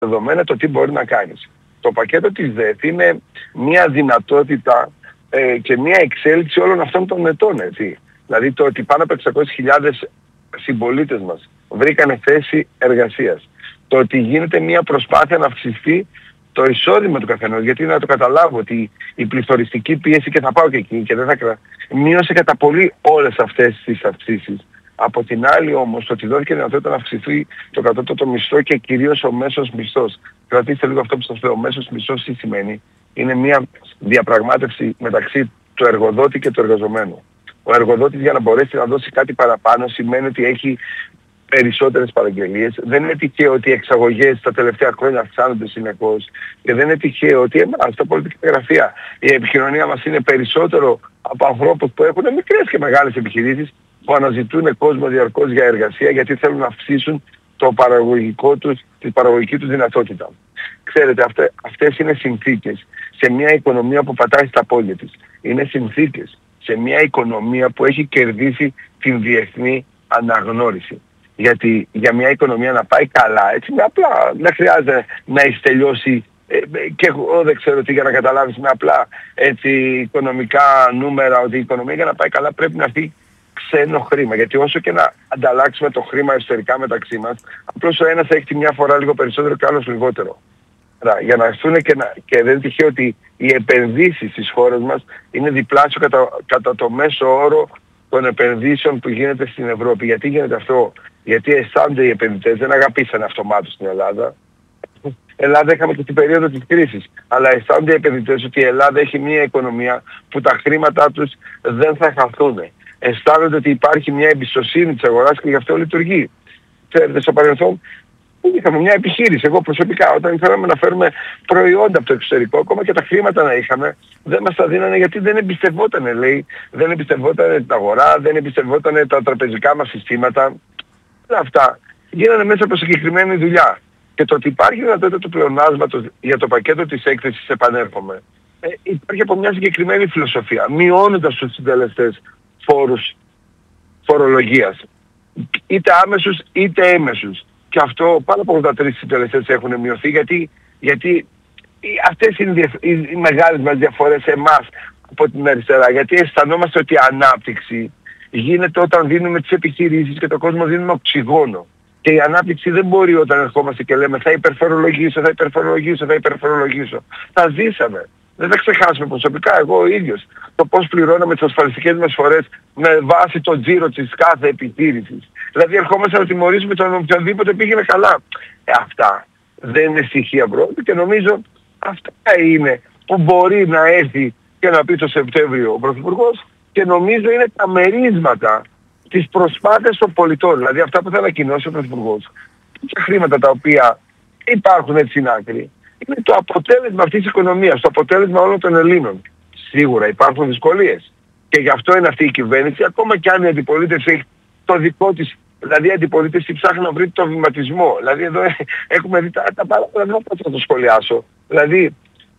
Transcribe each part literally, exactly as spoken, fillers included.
δεδομένα το τι μπορεί να κάνεις. Το πακέτο της ΔΕΘ είναι μια δυνατότητα ε, και μια εξέλιξη όλων αυτών των ετών, έτσι. Δηλαδή το ότι πάνω από εξακόσιες χιλιάδες συμπολίτες μας βρήκανε θέση εργασίας. Το ότι γίνεται μια προσπάθεια να αυξηθεί το εισόδημα του καθενός, γιατί να το καταλάβω ότι η πληθωριστική πίεση, και θα πάω και εκεί και δεν θα κρατήσω, μείωσε κατά πολύ όλες αυτές τις αυξήσεις. Από την άλλη όμως, το ότι δόθηκε δυνατότητα να αυξηθεί το κατώτατο μισθό και κυρίως ο μέσος μισθός. Κρατήστε λίγο αυτό που σας λέω. Ο μέσος μισθός τι σημαίνει? Είναι μια διαπραγμάτευση μεταξύ του εργοδότη και του εργαζομένου. Ο εργοδότης, για να μπορέσει να δώσει κάτι παραπάνω, σημαίνει ότι έχει περισσότερες παραγγελίες. Δεν είναι τυχαίο ότι οι εξαγωγές τα τελευταία χρόνια αυξάνονται συνεχώς, και δεν είναι τυχαίο ότι εμάς στα πολιτικά γραφεία η επικοινωνία μας είναι περισσότερο από ανθρώπους που έχουν μικρές και μεγάλες επιχειρήσεις, που αναζητούν κόσμο διαρκώς για εργασία, γιατί θέλουν να αυξήσουν το παραγωγικό τους, την παραγωγική τους δυνατότητα. Ξέρετε, αυτές, αυτές είναι συνθήκες σε μια οικονομία που πατάει στα πόδια της. Είναι συνθήκες σε μια οικονομία που έχει κερδίσει την διεθνή αναγνώριση. Γιατί για μια οικονομία να πάει καλά, έτσι με απλά, δεν χρειάζεται να έχει τελειώσει, ε, και εγώ δεν ξέρω τι, για να καταλάβεις με απλά έτσι οικονομικά νούμερα, ότι η οικονομία για να πάει καλά πρέπει να έρθει ξένο χρήμα. Γιατί όσο και να ανταλλάξουμε το χρήμα εσωτερικά μεταξύ μας, απλώς ο ένας έχει τη μια φορά λίγο περισσότερο και ο άλλος λιγότερο. Για να έρθουν και, να, και δεν είναι τυχαίο ότι οι επενδύσεις στις χώρες μας είναι διπλάσιο κατά, κατά το μέσο όρο των επενδύσεων που γίνεται στην Ευρώπη. Γιατί γίνεται αυτό? Γιατί αισθάνονται οι επενδυτές, δεν αγαπήσανε αυτομάτως στην Ελλάδα. Ελλάδα είχαμε και την περίοδο της κρίσης. Αλλά αισθάνονται οι επενδυτές ότι η Ελλάδα έχει μια οικονομία που τα χρήματά τους δεν θα χαθούν. Αισθάνονται ότι υπάρχει μια εμπιστοσύνη της αγοράς και γι' αυτό λειτουργεί. Ξέρετε, στο παρελθόν είχαμε μια επιχείρηση. Εγώ προσωπικά, όταν θέλαμε να φέρουμε προϊόντα από το εξωτερικό, ακόμα και τα χρήματα να είχαμε, δεν μας τα δίνανε γιατί δεν εμπιστευότανε, λέει. Δεν εμπιστευότανε την αγορά, δεν εμπιστευότανε τα τραπεζικά μας συστήματα. Όλα αυτά γίνανε μέσα από συγκεκριμένη δουλειά. Και το ότι υπάρχει δυνατότητα του πλεονάσματος για το πακέτο της έκθεσης, επανέρχομαι, ε, υπάρχει από μια συγκεκριμένη φιλοσοφία, μειώνοντας τους συντελεστές φόρους φορολογίας, είτε άμεσους είτε έμεσους. Και αυτό πάνω από ογδόντα τρεις συντελεστές έχουν μειωθεί, γιατί, γιατί αυτές είναι οι, οι μεγάλες μας διαφορές εμάς από την αριστερά. Γιατί αισθανόμαστε ότι η ανάπτυξη γίνεται όταν δίνουμε τις επιχειρήσεις και το κόσμο δίνουμε οξυγόνο. Και η ανάπτυξη δεν μπορεί όταν ερχόμαστε και λέμε θα υπερφορολογήσω, θα υπερφορολογήσω, θα υπερφορολογήσω. Τα ζήσαμε. Δεν θα ξεχάσουμε προσωπικά, εγώ ο ίδιος, το πώς πληρώναμε τις ασφαλιστικές μας φορές με βάση το τζίρο της κάθε επιχείρησης. Δηλαδή ερχόμαστε να τιμωρήσουμε τον οποιοδήποτε πήγαινε καλά. Ε, αυτά δεν είναι στοιχεία πρώτη, και νομίζω αυτά είναι που μπορεί να έρθει και να πει το Σεπτέμβριο ο Πρωθυπουργός, και νομίζω είναι τα μερίσματα της προσπάθειας των πολιτών. Δηλαδή αυτά που θα ανακοινώσει ο Πρωθυπουργός, τα χρήματα τα οποία υπάρχουν έτσι στην άκρη, είναι το αποτέλεσμα αυτής της οικονομίας, το αποτέλεσμα όλων των Ελλήνων. Σίγουρα υπάρχουν δυσκολίες. Και γι' αυτό είναι αυτή η κυβέρνηση, ακόμα και αν η αντιπολίτευση έχει το δικό της, δηλαδή η αντιπολίτευση ψάχνει να βρει το βηματισμό. Δηλαδή εδώ έχουμε δει τα, τα παράδειγμα, δεν θα το σχολιάσω. Δηλαδή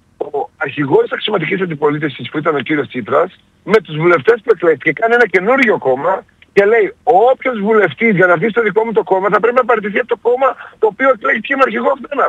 ο αρχηγός της αξιωματικής αντιπολίτευσης που ήταν ο κύριος Τσίπρας, με τους βουλευτές που εκλέχθηκε, κάνει ένα καινούριο κόμμα και λέει όποιος βουλευτής για να βγει στο δικό μου το κόμμα θα πρέπει να παραιτηθεί από το κόμμα το οποίο εκλέχθηκε με αρχηγό αυτένα.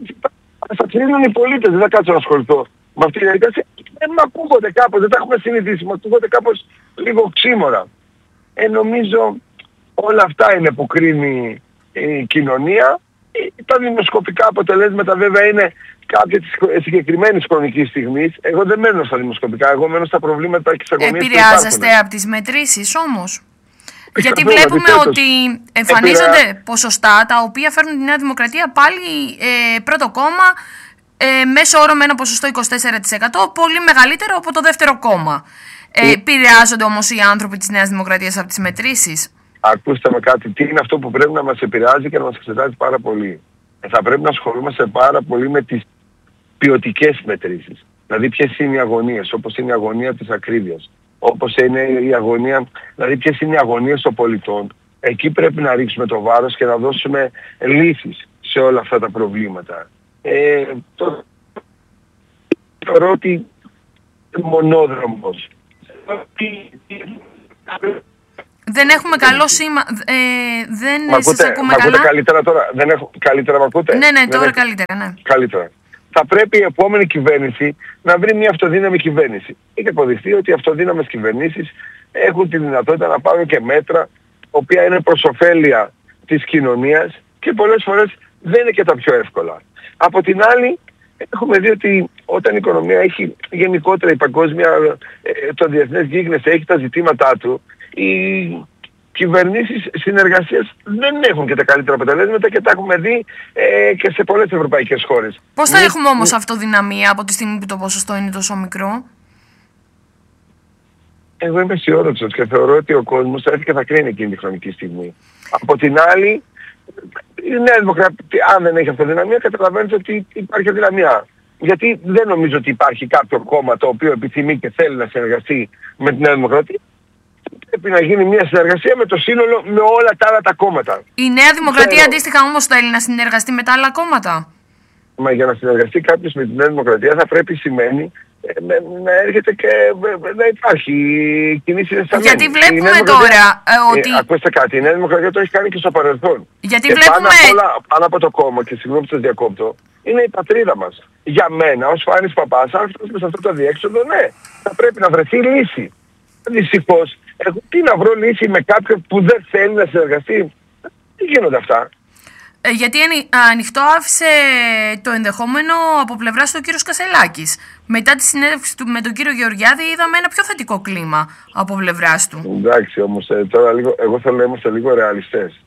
Θα κρίνουν οι πολίτες, δεν θα κάτσω να ασχοληθώ με αυτή τη διαδικασία. Δεν μ' ακούγονται κάπως, δεν τα έχουμε συνηθίσει, μ' ακούγονται κάπως λίγο οξύμορα. Ε, νομίζω όλα αυτά είναι που κρίνει η κοινωνία. Τα δημοσκοπικά αποτελέσματα βέβαια είναι κάποια της συγκεκριμένης χρονικής στιγμής. Εγώ δεν μένω στα δημοσκοπικά, εγώ μένω στα προβλήματα και στις αγωνίες που υπάρχουν. Επηρεάζεστε από τις μετρήσεις όμως? Γιατί βλέπουμε ότι εμφανίζονται Επηρεά... ποσοστά τα οποία φέρνουν τη Νέα Δημοκρατία πάλι ε, πρώτο κόμμα, ε, μέσο όρο με ένα ποσοστό είκοσι τέσσερα τοις εκατό, πολύ μεγαλύτερο από το δεύτερο κόμμα. Ε, επηρεάζονται όμως οι άνθρωποι της Νέας Δημοκρατίας από τις μετρήσεις? Ακούστε με κάτι, τι είναι αυτό που πρέπει να μας επηρεάζει και να μας εξετάζει πάρα πολύ. Ε, θα πρέπει να ασχολούμαστε πάρα πολύ με τις ποιοτικές μετρήσεις. Δηλαδή ποιες είναι οι αγωνίες, όπως είναι η αγωνία της ακρίβειας, όπως είναι η αγωνία, δηλαδή ποιες είναι οι αγωνίες των πολιτών. Εκεί πρέπει να ρίξουμε το βάρος και να δώσουμε λύσεις σε όλα αυτά τα προβλήματα. Ε, το, θεωρώ ότι μονόδρομος. Δεν έχουμε καλό σήμα. Ε, δεν μ' ακούτε, σας ακούμε μ' ακούτε καλά. καλύτερα τώρα. Δεν έχω, καλύτερα μ' ακούτε. Ναι, ναι, τώρα δεν καλύτερα, ναι. Καλύτερα. Θα πρέπει η επόμενη κυβέρνηση να βρει μια αυτοδύναμη κυβέρνηση. Έχει αποδειχθεί ότι οι αυτοδύναμες κυβερνήσεις έχουν τη δυνατότητα να πάρουν και μέτρα, οποία είναι προς ωφέλεια της κοινωνίας και πολλές φορές δεν είναι και τα πιο εύκολα. Από την άλλη, έχουμε δει ότι όταν η οικονομία έχει γενικότερα η παγκόσμια, το διεθνές γίγνεσθε έχει τα ζητήματά του, οι κυβερνήσεις συνεργασίας δεν έχουν και τα καλύτερα αποτελέσματα και τα έχουμε δει ε, και σε πολλές ευρωπαϊκές χώρες. Πώς θα έχουμε όμως αυτοδυναμία από τη στιγμή που το ποσοστό είναι τόσο μικρό? Εγώ είμαι αισιόδοξος και θεωρώ ότι ο κόσμος θα έρθει και θα κρίνει εκείνη τη χρονική στιγμή. Από την άλλη, η Νέα Δημοκρατία, αν δεν έχει αυτοδυναμία, καταλαβαίνετε ότι υπάρχει αδυναμία. Γιατί δεν νομίζω ότι υπάρχει κάποιο κόμμα το οποίο επιθυμεί και θέλει να συνεργαστεί με τη Νέα Δημοκρατία. Πρέπει να γίνει μια συνεργασία με το σύνολο, με όλα τα άλλα τα κόμματα. Η Νέα Δημοκρατία Θέλω... αντίστοιχα όμως θέλει να συνεργαστεί με τα άλλα κόμματα. Μα για να συνεργαστεί κάποιος με τη Νέα Δημοκρατία θα πρέπει σημαίνει ε, να έρχεται και ε, να υπάρχει κοινή συναισθημένη. Γιατί βλέπουμε τώρα ε, ότι... Ε, ακούστε κάτι, η Νέα Δημοκρατία το έχει κάνει και στο παρελθόν. Γιατί και βλέπουμε... πάνω, απ όλα, πάνω από το κόμμα, και συγγνώμη που σας διακόπτω, είναι η πατρίδα μας. Για μένα, ως Φάνης Παπάς, αν φτάσουμε σε αυτό το διέξοδο, ναι, θα πρέπει να βρεθεί λύση. Δυστυχώς, εγώ τι να βρω λύση με κάποιον που δεν θέλει να συνεργαστεί? Τι γίνονται αυτά? Ε, γιατί ανοιχτό άφησε το ενδεχόμενο από πλευράς του κύριου Κασελάκης. Μετά τη συνέντευξη του με τον κύριο Γεωργιάδη είδαμε ένα πιο θετικό κλίμα από πλευράς του. Εντάξει όμως, ε, τώρα λίγο, εγώ θέλω να είμαστε λίγο ρεαλιστές.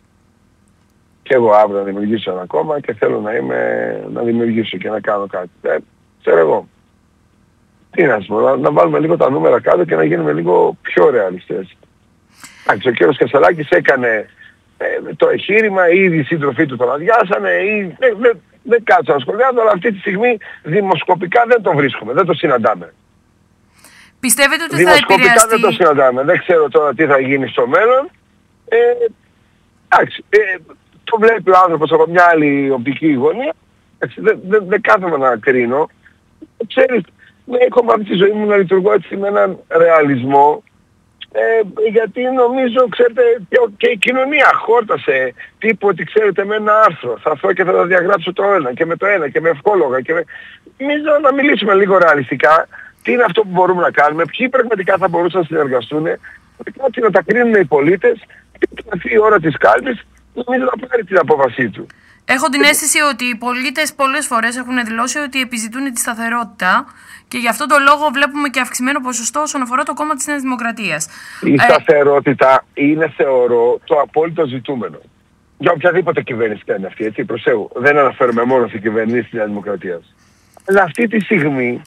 Και εγώ αύριο να δημιουργήσω ένα κόμμα και θέλω να, είμαι, να δημιουργήσω και να κάνω κάτι. Ε, ξέρω εγώ. Τι να σου πω, να, να βάλουμε λίγο τα νούμερα κάτω και να γίνουμε λίγο πιο ρεαλιστές. Εντάξει, ο κύριος Κασελάκης έκανε ε, το εγχείρημα, ή οι σύντροφοί του τον αδειάσανε, ή δεν δε, δε κάτσω να σχολιάζω, αλλά αυτή τη στιγμή δημοσκοπικά δεν τον βρίσκουμε, δεν το συναντάμε. Πιστεύετε ότι δημοσκοπικά θα επηρεαστεί? δεν το συναντάμε, δεν ξέρω τώρα τι θα γίνει στο μέλλον. Ε, εντάξει, ε, το βλέπει ο άνθρωπος από μια άλλη οπτική γωνία, δεν δε, δε κάθομαι να κρίνω. Ξέρεις, έχω μάθει τη ζωή μου να λειτουργώ έτσι με έναν ρεαλισμό, ε, γιατί νομίζω, ξέρετε, και, και η κοινωνία χόρτασε τύπου ότι, ξέρετε, με ένα άρθρο θα έρθω και θα τα διαγράψω το ένα και με το ένα και με ευχόλογα και με... Νομίζω να μιλήσουμε λίγο ρεαλιστικά τι είναι αυτό που μπορούμε να κάνουμε, ποιοι πραγματικά θα μπορούσαν να συνεργαστούν, κάτι να τα κρίνουν οι πολίτες και όταν έρθει η ώρα της κάλπης νομίζω να πάρει την απόφασή του. Έχω την αίσθηση ότι οι πολίτες πολλές φορές έχουν δηλώσει ότι επιζητούν τη σταθερότητα και γι' αυτόν τον λόγο βλέπουμε και αυξημένο ποσοστό όσον αφορά το κόμμα της Νέας Δημοκρατίας. Η ε... σταθερότητα είναι, θεωρώ, το απόλυτο ζητούμενο. Για οποιαδήποτε κυβέρνηση κάνει αυτή, έτσι, προσέχω. Δεν αναφέρομαι μόνο στην κυβέρνηση της Νέας Δημοκρατίας. Αλλά αυτή τη στιγμή,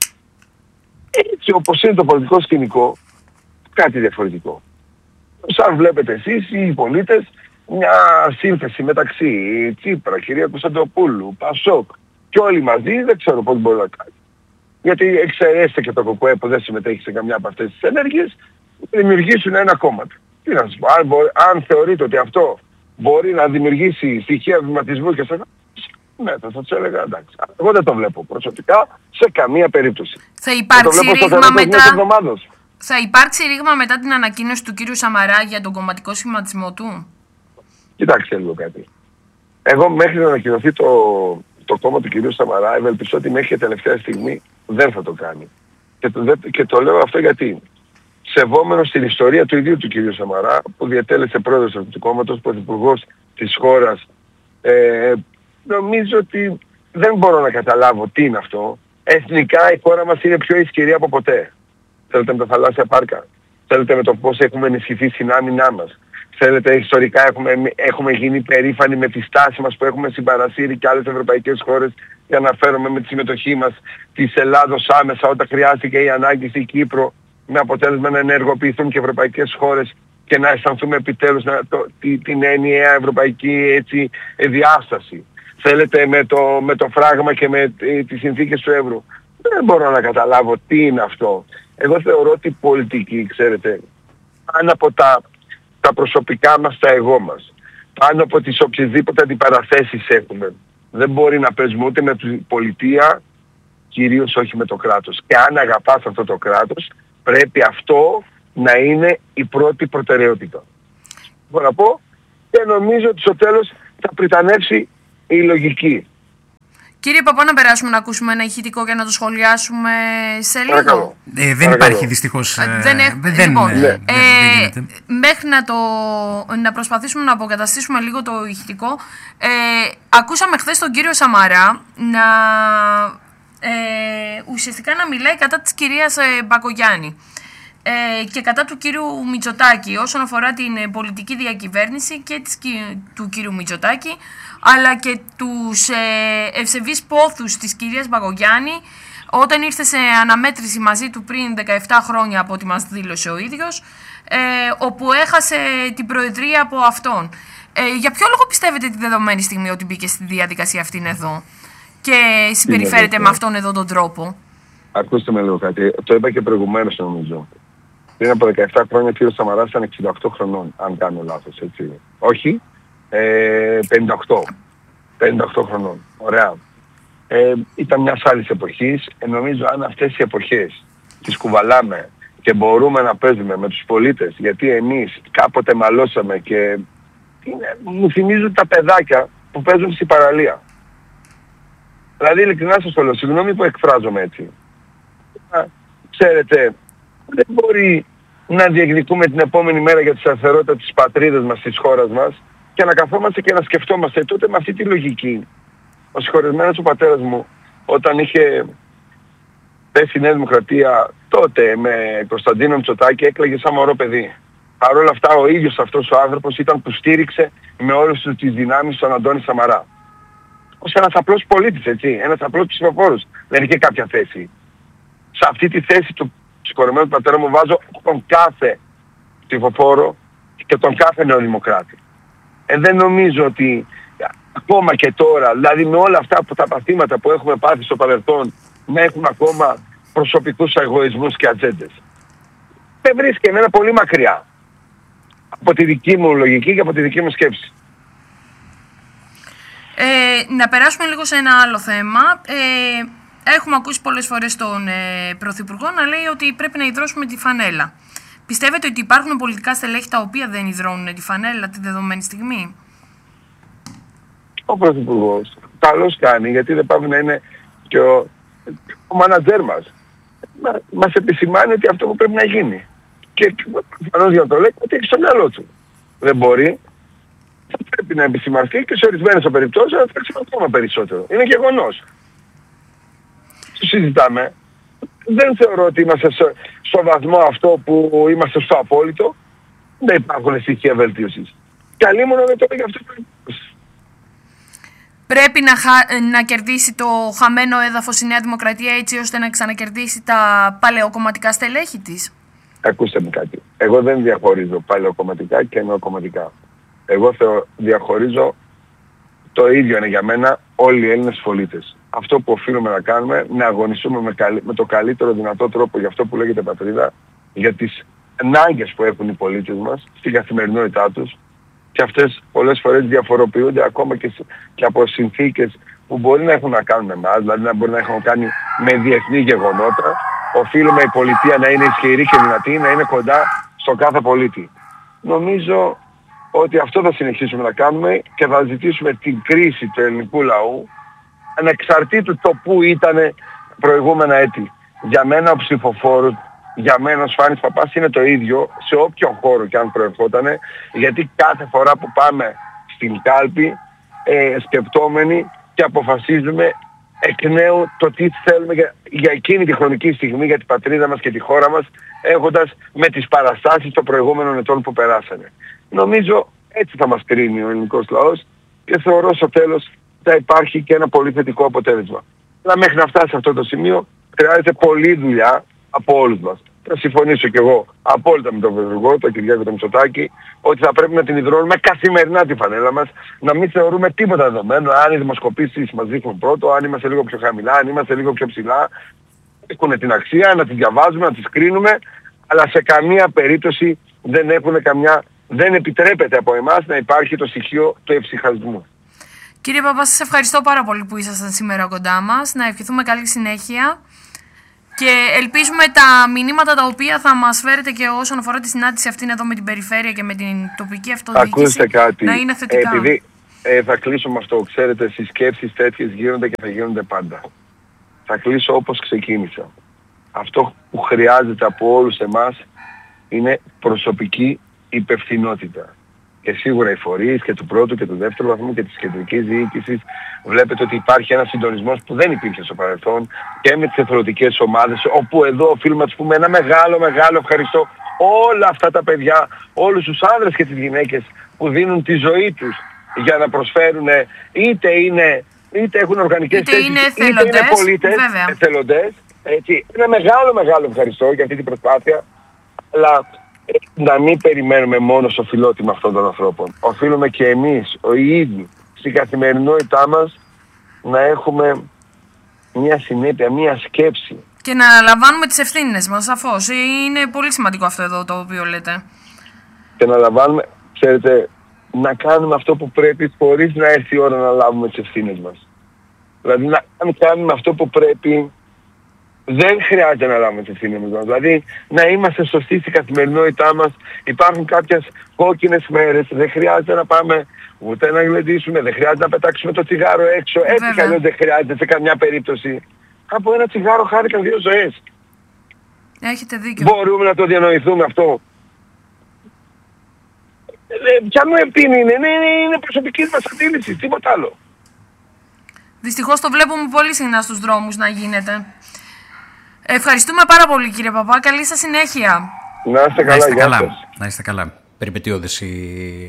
έτσι όπως είναι το πολιτικό σκηνικό, κάτι διαφορετικό. Σαν βλέπετε εσείς οι πολίτες, μια σύνθεση μεταξύ Τσίπρα, κυρία Κωνσταντοπούλου, Πασόκ και όλοι μαζί δεν ξέρω πώς μπορεί να κάνει. Γιατί εξαιρέστε και το ΚΚΕ που δεν συμμετέχει σε καμιά από αυτές τις ενέργειες, δημιουργήσουν ένα κόμμα. Τι να σας πω, αν, μπορεί, αν θεωρείτε ότι αυτό μπορεί να δημιουργήσει στοιχεία βηματισμού και σε ένα, ναι, θα σας έλεγα εντάξει. Εγώ δεν το βλέπω προσωπικά σε καμία περίπτωση. Θα υπάρξει ρήγμα μετά... Θα υπάρξει ρήγμα μετά την ανακοίνωση του κύριου Σαμαρά για τον κομματικό σχηματισμό του? Κοιτάξτε λίγο κάτι. Εγώ μέχρι να ανακοινωθεί το, το κόμμα του κυρίου Σαμαρά ευελπιστώ ότι μέχρι τελευταία στιγμή δεν θα το κάνει. Και το, και το λέω αυτό γιατί σεβόμενος την ιστορία του ιδίου του κυρίου Σαμαρά που διατέλεσε πρόεδρος αυτού του κόμματος, πρωθυπουργός της χώρας, ε, νομίζω ότι δεν μπορώ να καταλάβω τι είναι αυτό. Εθνικά η χώρα μας είναι πιο ισχυρή από ποτέ. Θέλετε με τα θαλάσσια πάρκα, θέλετε με το πώς έχουμε ενισχυθεί στην άμυνά μας. Θέλετε, ιστορικά έχουμε, έχουμε γίνει περήφανοι με τη στάση μας που έχουμε συμπαρασύρει και άλλες ευρωπαϊκές χώρες για να φέρουμε με τη συμμετοχή μας της Ελλάδος άμεσα όταν χρειάστηκε η ανάγκη στην Κύπρο με αποτέλεσμα να ενεργοποιηθούν και ευρωπαϊκές χώρες και να αισθανθούμε επιτέλους να, το, τη, την ενιαία ευρωπαϊκή έτσι, διάσταση. Θέλετε με το, με το φράγμα και με ε, τις συνθήκες του εύρου. Δεν μπορώ να καταλάβω τι είναι αυτό. Εγώ θεωρώ ότι η πολιτική, ξέρετε, πάνω από τα, τα προσωπικά μας, τα εγώ μας, πάνω από τις οποιασδήποτε αντιπαραθέσεις έχουμε, δεν μπορεί να παίζουμε ούτε με την πολιτεία, κυρίως όχι με το κράτος. Και αν αγαπάς αυτό το κράτος, πρέπει αυτό να είναι η πρώτη προτεραιότητα. Μπορώ να πω και νομίζω ότι στο τέλος θα πριτανεύσει η λογική. Κύριε Παπά, να περάσουμε να ακούσουμε ένα ηχητικό και να το σχολιάσουμε σε λίγο. Παρακαλώ. Ε, δεν Παρακαλώ. υπάρχει δυστυχώς. Ε, δεν έχ... δεν, λοιπόν, ε, ε, δεν, ε, δεν μέχρι να, το, να προσπαθήσουμε να αποκαταστήσουμε λίγο το ηχητικό, ε, ακούσαμε χθες τον κύριο Σαμαρά να ε, ουσιαστικά να μιλάει κατά της κυρίας ε, Μπακογιάννη ε, και κατά του κύριου Μητσοτάκη όσον αφορά την ε, πολιτική διακυβέρνηση και της, του κύριου Μητσοτάκη, αλλά και τους ε, ευσεβείς πόθους της κυρίας Μπακογιάννη όταν ήρθε σε αναμέτρηση μαζί του πριν δεκαεπτά χρόνια από ό,τι μας δήλωσε ο ίδιος, ε, όπου έχασε την προεδρία από αυτόν. Ε, για ποιο λόγο πιστεύετε τη δεδομένη στιγμή ότι μπήκε στη διαδικασία αυτήν εδώ και συμπεριφέρεται με αυτόν εδώ τον τρόπο? Ακούστε με λίγο κάτι. Το είπα και προηγουμένως νομίζω. Πριν από δεκαεπτά χρόνια ο κύριος Σαμαράς ήταν εξήντα οκτώ χρονών, αν κάνω λάθος, έτσι. Όχι, ε, πενήντα οκτώ. πενήντα οκτώ χρονών. Ωραία. Ε, ήταν μιας άλλης εποχής. Ε, νομίζω αν αυτές οι εποχές τις κουβαλάμε και μπορούμε να παίζουμε με τους πολίτες, γιατί εμείς κάποτε μαλώσαμε και είναι, μου θυμίζουν τα παιδάκια που παίζουν στην παραλία. Δηλαδή ειλικρινά σας το λέω, συγγνώμη που εκφράζομαι έτσι. Α, ξέρετε, δεν μπορεί να διεκδικούμε την επόμενη μέρα για τη σταθερότητα της πατρίδας μας, της χώρας μας και να καθόμαστε και να σκεφτόμαστε τότε με αυτή τη λογική. Ο συγχωρεσμένος ο πατέρας μου, όταν είχε πέσει η Νέα Δημοκρατία τότε με Κωνσταντίνο Μητσοτάκη, έκλαιγε σαν μωρό παιδί. Παρ' όλα αυτά ο ίδιος αυτός ο άνθρωπος ήταν που στήριξε με όλες του τις δυνάμεις τον Αντώνη Σαμαρά. Ως ένας απλός πολίτης, έτσι, ένας απλός ψηφοφόρος. Δεν είχε κάποια θέση. Σε αυτή τη θέση του συγχωρεμένου πατέρα μου βάζω τον κάθε ψηφοφόρο και τον κάθε νεοδημοκράτη. Ε, δεν νομίζω ότι ακόμα και τώρα, δηλαδή με όλα αυτά που τα παθήματα που έχουμε πάθει στο παρελθόν, να έχουμε ακόμα προσωπικούς εγωισμούς και ατζέντες. Δεν βρίσκει εμένα πολύ μακριά από τη δική μου λογική και από τη δική μου σκέψη. Ε, να περάσουμε λίγο σε ένα άλλο θέμα. Ε, έχουμε ακούσει πολλές φορές τον ε, Πρωθυπουργό να λέει ότι πρέπει να υδρώσουμε τη φανέλα. Πιστεύετε ότι υπάρχουν πολιτικά στελέχη τα οποία δεν υδρώνουν τη φανέλα τη δεδομένη στιγμή? Ο Πρωθυπουργός καλώς κάνει, γιατί δεν πάει να είναι και ο, ο μάνατζέρ μας. Μα, μας επισημάνει ότι αυτό που πρέπει να γίνει. Και προφανώς για να το λέει, ότι έχει στο μυαλό του. Δεν μπορεί. Θα πρέπει να επισημανθεί και σε ορισμένες περιπτώσεις να τρέξει ακόμα περισσότερο. Είναι γεγονός. Το συζητάμε. Δεν θεωρώ ότι είμαστε στο, στο βαθμό αυτό που είμαστε στο απόλυτο. Δεν υπάρχουν στοιχεία βελτίωσης. Καλή μόνο δεν το λέει αυτό το Πρέπει να, χα... να κερδίσει το χαμένο έδαφος η Νέα Δημοκρατία έτσι ώστε να ξανακερδίσει τα παλαιοκομματικά στελέχη της? Ακούστε με κάτι. Εγώ δεν διαχωρίζω παλαιοκομματικά και νεοκομματικά. Εγώ θεω... διαχωρίζω το ίδιο είναι για μένα όλοι οι Έλληνες πολίτες. Αυτό που οφείλουμε να κάνουμε, να αγωνιστούμε με, καλ... με το καλύτερο δυνατό τρόπο για αυτό που λέγεται πατρίδα, για τις ανάγκες που έχουν οι πολίτες μας στην καθημερινότητά τους. Και αυτές πολλές φορές διαφοροποιούνται ακόμα και, και από συνθήκες που μπορεί να έχουν να κάνουν με εμάς, δηλαδή να μπορεί να έχουν κάνει με διεθνή γεγονότα. Οφείλουμε η πολιτεία να είναι ισχυρή και δυνατή, να είναι κοντά στον κάθε πολίτη. Νομίζω ότι αυτό θα συνεχίσουμε να κάνουμε και θα ζητήσουμε την κρίση του ελληνικού λαού ανεξαρτήτου το που ήταν προηγούμενα έτη. Για μένα ο ψηφοφόρος, για μένα ο Σφάνης Παπάς είναι το ίδιο σε όποιο χώρο και αν προερχότανε, γιατί κάθε φορά που πάμε στην κάλπη ε, σκεπτόμενοι και αποφασίζουμε εκ νέου το τι θέλουμε για, για εκείνη τη χρονική στιγμή για την πατρίδα μας και τη χώρα μας, έχοντας με τις παραστάσεις των προηγούμενων ετών που περάσανε. Νομίζω έτσι θα μας κρίνει ο ελληνικός λαός και θεωρώ στο τέλος θα υπάρχει και ένα πολύ θετικό αποτέλεσμα. Αλλά μέχρι να φτάσει σε αυτό το σημείο χρειάζεται πολλή δουλειά από όλους μας. Θα συμφωνήσω κι εγώ απόλυτα με τον Πρωθυπουργό, τον Κυριάκο τον Μητσοτάκη, ότι θα πρέπει να την υδρώνουμε καθημερινά τη φανέλα μας, να μην θεωρούμε τίποτα δεδομένο, αν οι δημοσκοπήσεις μας δείχνουν πρώτο, αν είμαστε λίγο πιο χαμηλά, αν είμαστε λίγο πιο ψηλά, έχουν την αξία να τις διαβάζουμε, να τις κρίνουμε, αλλά σε καμία περίπτωση δεν έχουν καμιά, δεν επιτρέπεται από εμάς να υπάρχει το στοιχείο του ευσυχασμού. Κύριε Παπά, σας ευχαριστώ πάρα πολύ που ήσασταν σήμερα κοντά μας. Να ευχηθούμε καλή συνέχεια Και ελπίζουμε τα μηνύματα τα οποία θα μας φέρετε και όσον αφορά τη συνάντηση αυτήν εδώ με την περιφέρεια και με την τοπική αυτοδιοίκηση κάτι. να είναι θετικά. Επειδή ε, θα κλείσω με αυτό, ξέρετε, συσκέψεις τέτοιες γίνονται και θα γίνονται πάντα. Θα κλείσω όπως ξεκίνησα. Αυτό που χρειάζεται από όλους εμάς είναι προσωπική υπευθυνότητα. Και σίγουρα οι φορείς και του πρώτου και του δεύτερου βαθμού και της κεντρικής διοίκησης βλέπετε ότι υπάρχει ένας συντονισμός που δεν υπήρχε στο παρελθόν και με τις εθελοντικές ομάδες, όπου εδώ οφείλουμε να τους πούμε ένα μεγάλο μεγάλο ευχαριστώ όλα αυτά τα παιδιά, όλους τους άνδρες και τις γυναίκες που δίνουν τη ζωή τους για να προσφέρουν, είτε είναι είτε έχουν οργανικές είτε θέσεις, είναι είτε είναι πολίτες, εθελοντές. Έτσι, ένα μεγάλο μεγάλο ευχαριστώ για αυτή την προσπάθεια, αλλά να μην περιμένουμε μόνο στο φιλότιμο αυτών των ανθρώπων. Οφείλουμε και εμείς, οι ίδιοι, στην καθημερινότητά μας να έχουμε μια συνέπεια, μια σκέψη. Και να αναλαμβάνουμε τις ευθύνες μας, σαφώς. Είναι πολύ σημαντικό αυτό εδώ το οποίο λέτε. Και να λαμβάνουμε, ξέρετε, να κάνουμε αυτό που πρέπει χωρίς να έρθει η ώρα να λάβουμε τις ευθύνες μας. Δηλαδή να κάνουμε αυτό που πρέπει. Δεν χρειάζεται να λάβουμε τις ευθύνες μας. Δηλαδή να είμαστε σωστοί στην καθημερινότητά μας. Υπάρχουν κάποιες κόκκινες μέρες. Δεν χρειάζεται να πάμε ούτε να γλεντήσουμε. Δεν χρειάζεται να πετάξουμε το τσιγάρο έξω. Έτσι κι αλλιώς δεν χρειάζεται σε καμιά περίπτωση. Από ένα τσιγάρο χάρηκαν δύο ζωές. Έχετε δίκιο. Μπορούμε να το διανοηθούμε αυτό. Ε, ποια μου ευθύνη είναι. Είναι, είναι, είναι προσωπική μας αντίληψη. Τίποτα άλλο. Δυστυχώς το βλέπουμε πολύ συχνά στους δρόμους να γίνεται. Ευχαριστούμε πάρα πολύ κύριε Παπά. Καλή σας συνέχεια. Να είστε καλά. Να είστε καλά. Να είστε καλά. Περιπετειώδης η...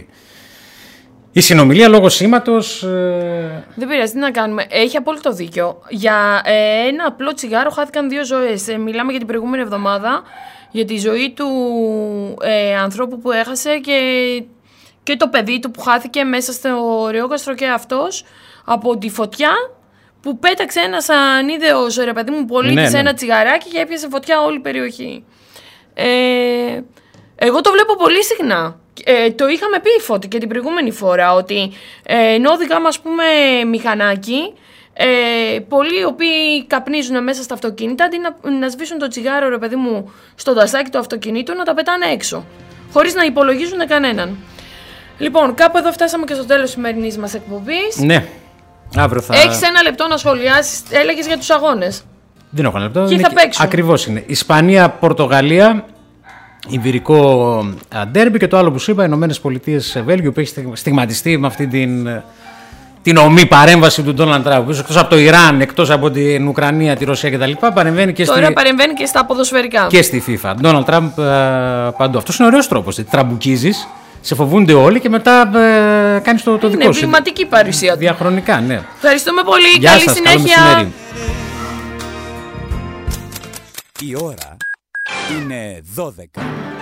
η συνομιλία λόγω σήματος. Ε... Δεν πειράζει, τι να κάνουμε. Έχει απόλυτο δίκιο. Για ε, ένα απλό τσιγάρο χάθηκαν δύο ζωές. Ε, μιλάμε για την προηγούμενη εβδομάδα. Για τη ζωή του ε, ανθρώπου που έχασε και, και το παιδί του που χάθηκε μέσα στο Ρεόκαστρο και αυτός από τη φωτιά. Που πέταξε ένας ανίδεος, ρε παιδί μου, πολίτης, ναι, ναι. ένα τσιγαράκι και έπιασε φωτιά όλη η περιοχή. Ε, εγώ το βλέπω πολύ συχνά. Ε, το είχαμε πει Φώτη και την προηγούμενη φορά, ότι ε, ενώ οδηγάμε, ας πούμε, μηχανάκι, ε, πολλοί οι οποίοι καπνίζουν μέσα στα αυτοκίνητα, αντί να, να σβήσουν το τσιγάρο, ρε παιδί μου, στο δασάκι του αυτοκινήτου, να τα πετάνε έξω, χωρίς να υπολογίζουν κανέναν. Λοιπόν, κάπου εδώ φτάσαμε και στο τέλος της σημερινής μας εκπομπής. Ναι. Αύριο θα... Έχεις ένα λεπτό να σχολιάσεις, έλεγες για τους αγώνες. Δεν έχω ένα λεπτό. Ποιοι θα παίξουν. Ακριβώς είναι. Ισπανία-Πορτογαλία, Ιβηρικό ντέρμπι και το άλλο που σου είπα, Ηνωμένες Πολιτείες Βέλγιο, που έχει στιγματιστεί με αυτή την, την ομή παρέμβαση του Ντόναλντ Τραμπ. Εκτός από το Ιράν, εκτός από την Ουκρανία, τη Ρωσία κτλ. Παρεμβαίνει και Τώρα στη... παρεμβαίνει και στα ποδοσφαιρικά. Και στη FIFA. Ντόναλντ Τραμπ παντού. Αυτός είναι ωραίος τρόπος. Τραμπουκίζεις. Σε φοβούνται όλοι και μετά ε, κάνεις το, το δικό σου. Είναι εμβληματική παρουσία του. Διαχρονικά, ναι. Ευχαριστούμε πολύ. Γεια Καλή σας, συνέχεια. Καλό Η ώρα είναι δώδεκα.